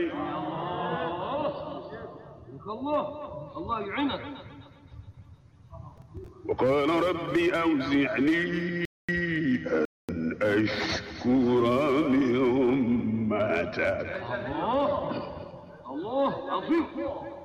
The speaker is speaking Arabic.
الله يعينك. وقال رب أوزعني أن أشكر نعمتك. الله عظيم.